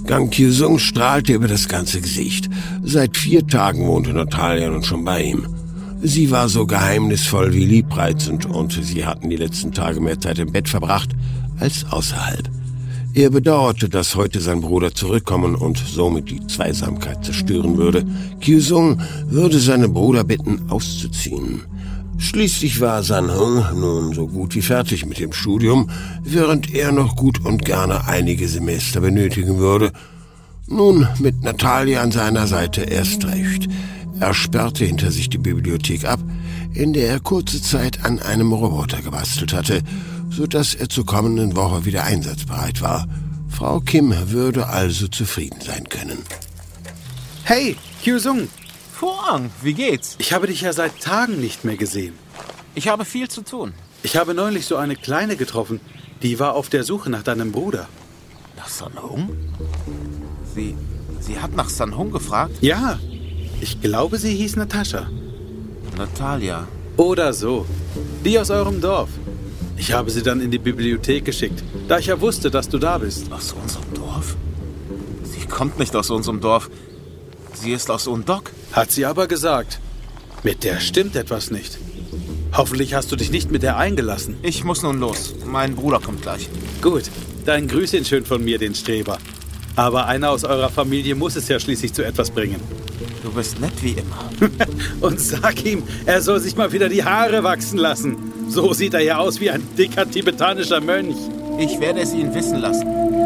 Gang Kyusung strahlte über das ganze Gesicht. Seit 4 Tagen wohnte Natalia nun schon bei ihm. Sie war so geheimnisvoll wie liebreizend und sie hatten die letzten Tage mehr Zeit im Bett verbracht als außerhalb. Er bedauerte, dass heute sein Bruder zurückkommen und somit die Zweisamkeit zerstören würde. Kyusung würde seinen Bruder bitten, auszuziehen. Schließlich war San-Hung nun so gut wie fertig mit dem Studium, während er noch gut und gerne einige Semester benötigen würde. Nun mit Natalia an seiner Seite erst recht. Er sperrte hinter sich die Bibliothek ab, in der er kurze Zeit an einem Roboter gebastelt hatte, sodass er zur kommenden Woche wieder einsatzbereit war. Frau Kim würde also zufrieden sein können. Hey, Kyusung! Fuang, wie geht's? Ich habe dich ja seit Tagen nicht mehr gesehen. Ich habe viel zu tun. Ich habe neulich so eine Kleine getroffen. Die war auf der Suche nach deinem Bruder. Nach San-Hung? Sie hat nach San-Hung gefragt? Ja, ich glaube, sie hieß Natascha. Natalia. Oder so. Die aus eurem Dorf. Ich habe sie dann in die Bibliothek geschickt, da ich ja wusste, dass du da bist. Aus unserem Dorf? Sie kommt nicht aus unserem Dorf. Sie ist aus Undok. Hat sie aber gesagt. Mit der stimmt etwas nicht. Hoffentlich hast du dich nicht mit der eingelassen. Ich muss nun los. Mein Bruder kommt gleich. Gut, dann grüß ihn schön von mir, den Streber. Aber einer aus eurer Familie muss es ja schließlich zu etwas bringen. Du bist nett wie immer. Und sag ihm, er soll sich mal wieder die Haare wachsen lassen. So sieht er ja aus wie ein dicker tibetanischer Mönch. Ich werde es ihn wissen lassen.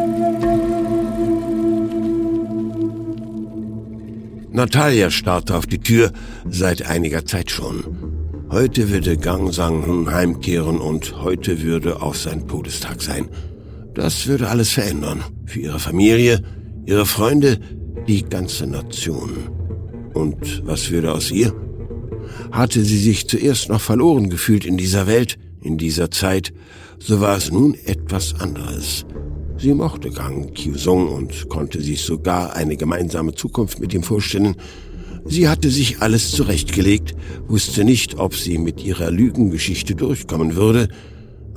Natalia starrte auf die Tür seit einiger Zeit schon. Heute würde Gang Sang-Hun heimkehren und heute würde auch sein Todestag sein. Das würde alles verändern. Für ihre Familie, ihre Freunde, die ganze Nation. Und was würde aus ihr? Hatte sie sich zuerst noch verloren gefühlt in dieser Welt, in dieser Zeit, so war es nun etwas anderes. Sie mochte Gang Kyusung und konnte sich sogar eine gemeinsame Zukunft mit ihm vorstellen. Sie hatte sich alles zurechtgelegt, wusste nicht, ob sie mit ihrer Lügengeschichte durchkommen würde,